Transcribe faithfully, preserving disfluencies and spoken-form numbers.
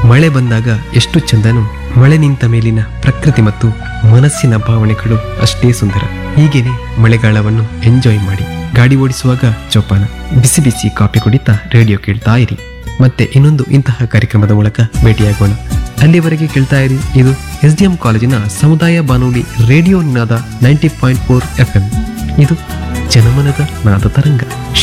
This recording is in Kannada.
ಮಳೆ ಬಂದಾಗ ಎಷ್ಟು ಚಂದನೋ ಮಳೆ ನಿಂತ ಮೇಲಿನ ಪ್ರಕೃತಿ ಮತ್ತು ಮನಸ್ಸಿನ ಭಾವನೆಗಳು ಅಷ್ಟೇ ಸುಂದರ. ಹೀಗೇನೆ ಮಳೆಗಾಲವನ್ನು ಎಂಜಾಯ್ ಮಾಡಿ. ಗಾಡಿ ಓಡಿಸುವಾಗ ಜೋಪಾನ, ಬಿಸಿ ಬಿಸಿ ಕಾಫಿ ಕುಡಿತಾ ರೇಡಿಯೋ ಕೇಳ್ತಾ ಇರಿ. ಮತ್ತೆ ಇನ್ನೊಂದು ಇಂತಹ ಕಾರ್ಯಕ್ರಮದ ಮೂಲಕ ಭೇಟಿಯಾಗೋಣ. ಅಲ್ಲಿವರೆಗೆ ಕೇಳ್ತಾ ಇರಿ. ಇದು ಎಸ್ ಡಿ ಎಂ ಕಾಲೇಜಿನ ಸಮುದಾಯ ಬಾನುಲಿ ರೇಡಿಯೋ ನಿನಾದ ninety point four F M. ಇದು ಜನಮನದ ನಾದ ತರಂಗ.